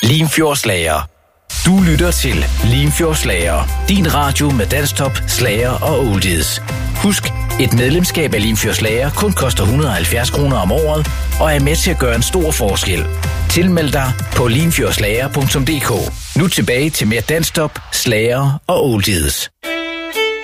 Limfjordsslager. Du lytter til Limfjordsslager. Din radio med danstop, slager og oldies. Husk, et medlemskab af Limfjordsslager kun koster 170 kroner om året og er med til at gøre en stor forskel. Tilmeld dig på limfjordslager.dk. Nu tilbage til mere danstop, slager og oldies.